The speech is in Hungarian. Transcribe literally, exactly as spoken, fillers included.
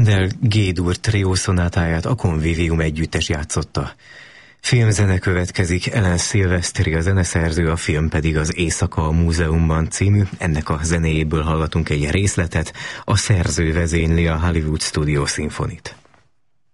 Handel G-dur trió szonátáját a Convivium együttes játszotta. Filmzene következik, Alan Silvestri a zeneszerző, a film pedig az Éjszaka a múzeumban című, ennek a zenéjéből hallatunk egy részletet, a szerző vezényli a Hollywood Studio Sinfonit.